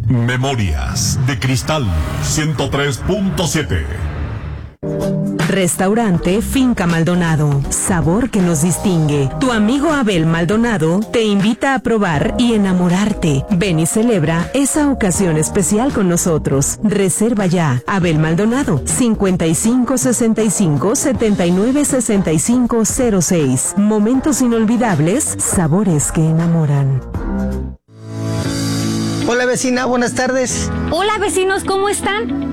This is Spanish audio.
Memorias de Cristal 103.7. Restaurante Finca Maldonado, sabor que nos distingue. Tu amigo Abel Maldonado te invita a probar y enamorarte. Ven y celebra esa ocasión especial con nosotros. Reserva ya. Abel Maldonado, 5565-796506. Momentos inolvidables, sabores que enamoran. Hola vecina, buenas tardes. Hola vecinos, ¿cómo están?